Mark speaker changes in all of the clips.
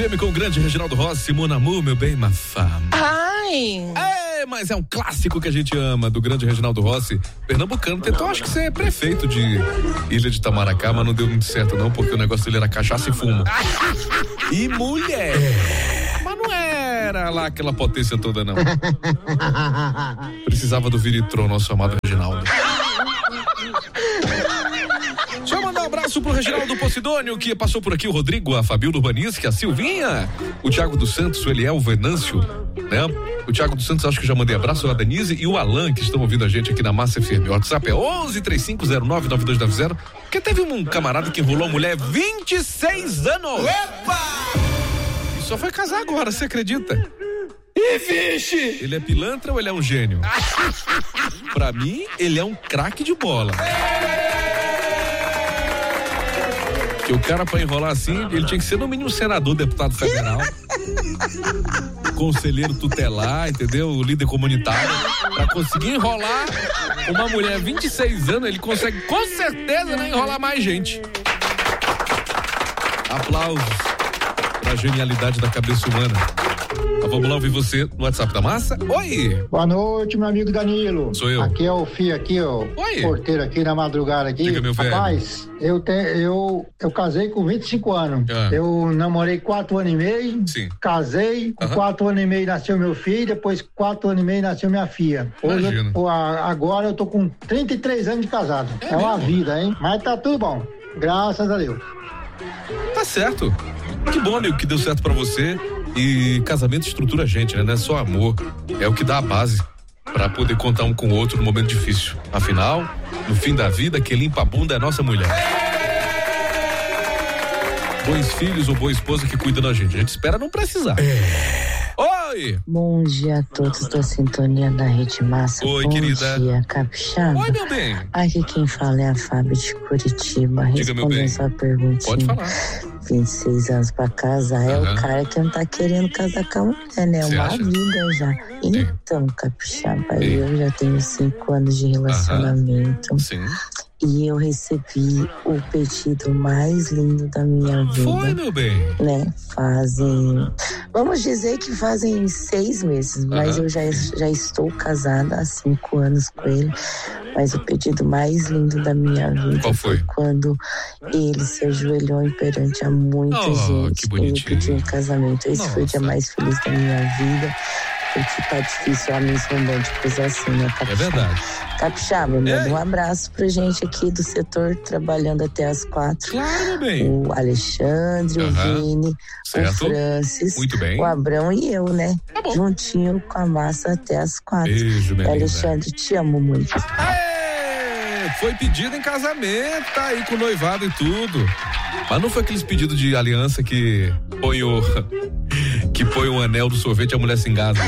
Speaker 1: Com o grande Reginaldo Rossi, Mon Amour, meu bem, Mafá.
Speaker 2: Ai!
Speaker 1: É, mas é um clássico que a gente ama, do grande Reginaldo Rossi. Pernambucano, tentou, acho que ser prefeito de Ilha de Itamaracá, mas não deu muito certo não, porque o negócio dele era cachaça e fumo. E mulher. Mas não era lá aquela potência toda, não. Precisava do Viritron, nosso amado Reginaldo. Deixa eu mandar um abraço pro Reginaldo Posidônio, que passou por aqui, o Rodrigo, a Fabíola Urbanisque, a Silvinha, o Thiago dos Santos, o Eliel, o Venâncio, né? O Thiago dos Santos, acho que já mandei abraço, a Denise e o Alan, que estão ouvindo a gente aqui na Massa FM. O WhatsApp é 1135099290, porque teve um camarada que enrolou a mulher 26 anos. Epa! E só foi casar agora, você acredita?
Speaker 3: E vixe!
Speaker 1: Ele é pilantra ou ele é um gênio? Pra mim, ele é um craque de bola. Que o cara, pra enrolar assim, ele tinha que ser no mínimo senador, deputado federal, conselheiro tutelar, entendeu? O líder comunitário. Pra conseguir enrolar uma mulher 26 anos, ele consegue com certeza não enrolar mais gente. Aplausos pra genialidade da cabeça humana. Mas vamos lá ouvir você no WhatsApp da Massa. Oi!
Speaker 4: Boa noite, meu amigo Danilo.
Speaker 1: Sou eu.
Speaker 4: Aqui é o Fih, aqui, ó.
Speaker 1: Oi!
Speaker 4: Porteiro aqui na madrugada aqui.
Speaker 1: Diga, meu velho.
Speaker 4: Rapaz, eu casei com 25 anos. Eu namorei 4 anos e meio.
Speaker 1: Sim.
Speaker 4: Casei, com 4 anos e meio nasceu meu filho, depois 4 anos e meio nasceu minha filha. Hoje, agora eu tô com 33 anos de casado. É uma vida, hein? Mas tá tudo bom. Graças a Deus.
Speaker 1: Tá certo. Que bom, amigo, que deu certo pra você. E casamento estrutura a gente, né? Não é só amor. É o que dá a base pra poder contar um com o outro no momento difícil. Afinal, no fim da vida, quem limpa a bunda é a nossa mulher. Bons filhos ou boa esposa que cuida da gente. A gente espera não precisar. Oi!
Speaker 5: Bom dia a todos da sintonia da Rede Massa.
Speaker 1: Oi,
Speaker 5: bom
Speaker 1: querida.
Speaker 5: Bom dia, Capixaba.
Speaker 1: Oi, meu bem.
Speaker 5: Aqui quem fala é a Fábio de Curitiba.
Speaker 1: Diga, meu bem.
Speaker 5: Respondendo sua perguntinha.
Speaker 1: Pode falar.
Speaker 5: 26 anos pra casar, é o cara que não tá querendo casar com a mulher, né?
Speaker 1: Cê
Speaker 5: uma
Speaker 1: acha?
Speaker 5: vida já. Então, Capixaba, eu já tenho 5 anos de relacionamento.
Speaker 1: Sim.
Speaker 5: E eu recebi o pedido mais lindo da minha vida.
Speaker 1: Foi, meu bem.
Speaker 5: Né? Vamos dizer que fazem 6 meses, mas eu já estou casada há 5 anos com ele. Mas o pedido mais lindo da minha vida
Speaker 1: Qual foi?
Speaker 5: Quando ele se ajoelhou perante a muita gente
Speaker 1: que
Speaker 5: e me pediu em casamento. Esse foi o dia mais feliz da minha vida. Porque tá difícil homem ser um monte de coisa assim, né, Capixaba?
Speaker 1: É verdade.
Speaker 5: Capixaba, manda um abraço pra gente aqui do setor, trabalhando até as 4.
Speaker 1: Claro, meu bem.
Speaker 5: O Alexandre, o Vini,
Speaker 1: certo.
Speaker 5: o Francis,
Speaker 1: muito bem.
Speaker 5: o Abrão e eu, né?
Speaker 1: Tá bom.
Speaker 5: Juntinho com a Massa até as 4.
Speaker 1: Beijo, minha linda.
Speaker 5: Alexandre, te amo muito.
Speaker 1: Foi pedido em casamento, tá aí com o noivado e tudo. Mas não foi aqueles pedidos de aliança que põe um anel do sorvete e a mulher se engasga.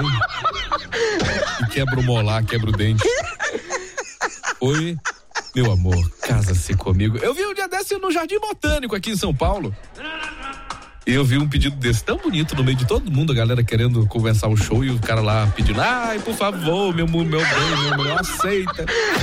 Speaker 1: E quebra o molar, quebra o dente. Oi, meu amor, casa-se comigo. Eu vi um dia desse no Jardim Botânico aqui em São Paulo. E eu vi um pedido desse tão bonito no meio de todo mundo, a galera querendo conversar o show e o cara lá pedindo, ai, por favor, meu bem, minha mulher aceita.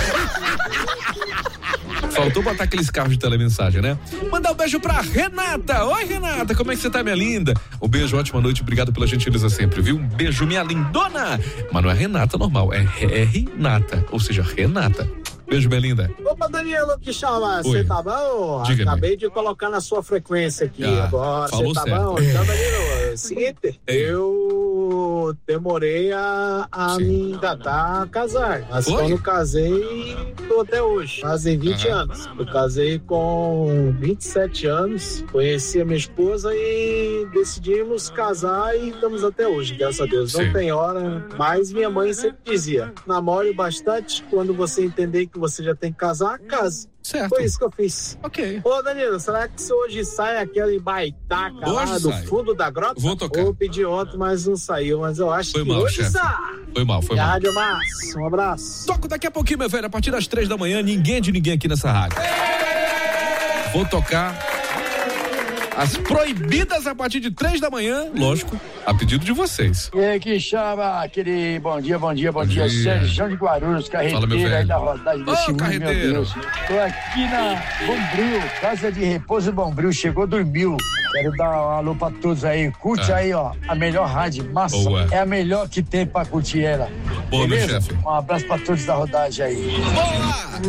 Speaker 1: Faltou botar aqueles carros de telemensagem, né? Mandar um beijo pra Renata. Oi, Renata, como é que você tá, minha linda? Um beijo, ótima noite, obrigado pela gentileza sempre, viu? Um beijo, minha lindona. Mas não é Renata normal, é Renata, ou seja, Renata. Beijo, minha linda.
Speaker 6: Opa, Danilo, que chama? Você tá bom?
Speaker 1: Diga-me.
Speaker 6: Acabei de colocar na sua frequência aqui agora. Você tá
Speaker 1: certo.
Speaker 6: bom? Então, Danilo, é o seguinte, eu demorei a me engatar a casar. Mas quando casei, tô até hoje. Fazem 20 anos. Eu casei com 27 anos, conheci a minha esposa e decidimos casar e estamos até hoje, graças a Deus. Não tem hora, mas minha mãe sempre dizia, namore bastante, quando você entender que você já tem que casar, case.
Speaker 1: Certo.
Speaker 6: Foi isso que eu fiz.
Speaker 1: Ok.
Speaker 6: Ô, Danilo, será que hoje sai aquele baitaca lá
Speaker 1: Hoje
Speaker 6: do
Speaker 1: sai.
Speaker 6: fundo da grota?
Speaker 1: Vou tocar.
Speaker 6: Eu pedi outro, mas não saiu. Mas eu acho
Speaker 1: Foi
Speaker 6: que
Speaker 1: mal,
Speaker 6: hoje
Speaker 1: chefe.
Speaker 6: sai.
Speaker 1: Foi mal.
Speaker 6: Rádio Massa, um abraço.
Speaker 1: Toco daqui a pouquinho, meu velho, a partir das 3 da manhã, ninguém de ninguém aqui nessa rádio. Vou tocar As proibidas a partir de 3 da manhã, lógico, a pedido de vocês.
Speaker 2: E aí que chama aquele bom dia, Sérgio de Guarulhos, carreteiro aí da rodagem desse mundo, meu Deus. Tô aqui na Bombril, Casa de Repouso Bombril, chegou, dormiu. Quero dar um alô pra todos aí, curte aí, ó, a melhor rádio, massa, é a melhor que tem pra curtir ela.
Speaker 1: Boa, meu chefe.
Speaker 2: Um abraço pra todos da rodagem aí.
Speaker 1: Boa!